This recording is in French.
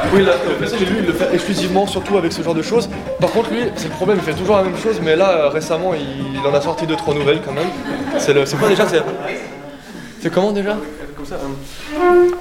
Oui, là, mais lui, il le fait exclusivement, surtout avec ce genre de choses. Par contre, lui, c'est le problème, il fait toujours la même chose, mais là, récemment, il en a sorti 2-3 nouvelles quand même. C'est quoi déjà? C'est comment déjà? Comme ça.